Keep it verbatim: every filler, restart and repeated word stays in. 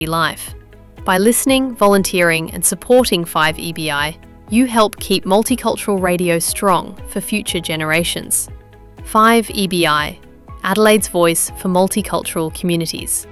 life. By listening, volunteering, and supporting five E B I, you help keep multicultural radio strong for future generations. five E B I, Adelaide's voice for multicultural communities.